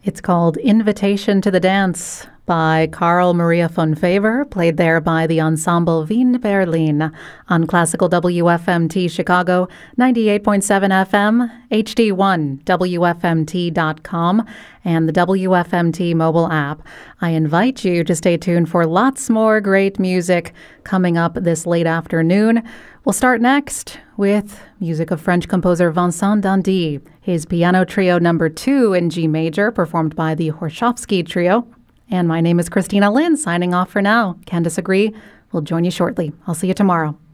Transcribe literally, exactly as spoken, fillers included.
It's called Invitation to the Dance by Carl Maria von Faver, played there by the Ensemble Wien Berlin on Classical W F M T Chicago, ninety-eight point seven F M, H D one, W F M T dot com, and the W F M T mobile app. I invite you to stay tuned for lots more great music coming up this late afternoon. We'll start next with music of French composer Vincent Dandy, his piano trio number two in G major, performed by the Horshovsky Trio. And my name is Christina Lynn, signing off for now. Candice Agree will join you shortly. I'll see you tomorrow.